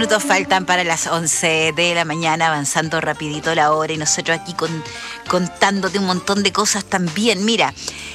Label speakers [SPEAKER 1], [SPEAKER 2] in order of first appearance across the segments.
[SPEAKER 1] minutos faltan para las 11 de la mañana, avanzando rapidito la hora y nosotros aquí contándote un montón de cosas también. Mira,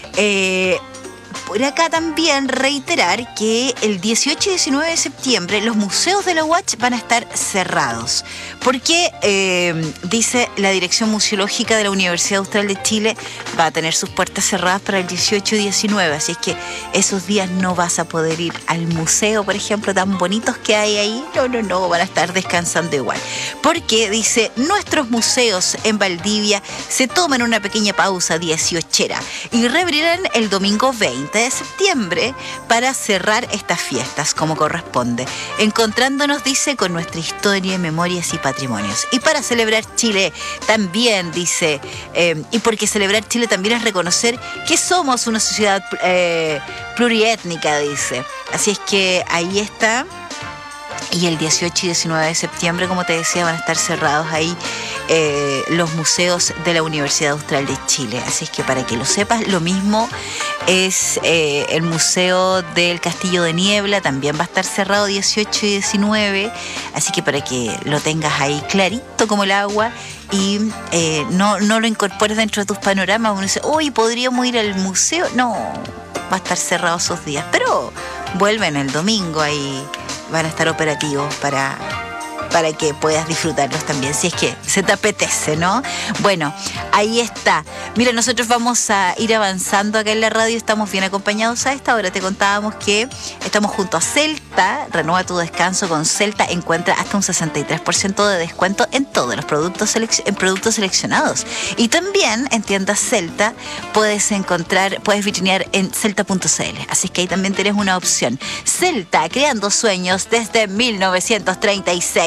[SPEAKER 1] por acá también reiterar que el 18 y 19 de septiembre los museos de la UACH van a estar cerrados. Porque, dice la Dirección Museológica de la Universidad Austral de Chile, va a tener sus puertas cerradas para el 18 y 19. Así es que esos días no vas a poder ir al museo, por ejemplo, tan bonitos que hay ahí. No, van a estar descansando igual. Porque, dice, nuestros museos en Valdivia se toman una pequeña pausa 18era y reabrirán el domingo 20 de septiembre para cerrar estas fiestas como corresponde, encontrándonos, dice, con nuestra historia, memorias y patrimonios. Y para celebrar Chile también, dice, y porque celebrar Chile también es reconocer que somos una sociedad pluriétnica, dice. Así es que ahí está. Y el 18 y 19 de septiembre, como te decía, van a estar cerrados ahí los museos de la Universidad Austral de Chile. Así es que para que lo sepas, lo mismo es el Museo del Castillo de Niebla, también va a estar cerrado 18 y 19. Así que para que lo tengas ahí clarito como el agua y no lo incorpores dentro de tus panoramas. Uno dice, uy, ¿podríamos ir al museo? No, va a estar cerrado esos días, pero vuelven el domingo ahí. Van a estar operativos para que puedas disfrutarlos también, si es que se te apetece, ¿no? Bueno, ahí está. Mira, nosotros vamos a ir avanzando acá en la radio, estamos bien acompañados a esta hora. Te contábamos que estamos junto a Celta, renueva tu descanso con Celta, encuentra hasta un 63% de descuento en todos los productos seleccionados. Y también en tiendas Celta puedes vitrinear en celta.cl, así que ahí también tienes una opción. Celta, creando sueños desde 1936.